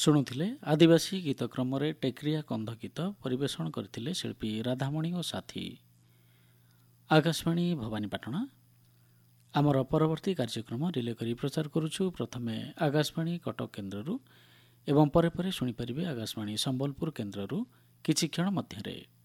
ଶୁଣୁଥିଲେ ଆଦିବାସୀ ଗୀତ କ୍ରମରେ ଟେକ୍ରିଆ କନ୍ଧ ଗୀତ ପରିବେଷଣ କରିଥିଲେ ଶିଳ୍ପୀ ରାଧାମଣି ଓ ସାଥୀ। ଆକାଶବାଣୀ ଭବାନୀପାଟଣା। ଆମର ପରବର୍ତ୍ତୀ କାର୍ଯ୍ୟକ୍ରମ ରିଲେ କରି ପ୍ରଚାର କରୁଛୁ। ପ୍ରଥମେ ଆକାଶବାଣୀ କଟକ କେନ୍ଦ୍ରରୁ ଏବଂ ପରେ ପରେ ଶୁଣିପାରିବେ ଆକାଶବାଣୀ ସମ୍ବଲପୁର କେନ୍ଦ୍ରରୁ କିଛି କ୍ଷଣ ମଧ୍ୟରେ।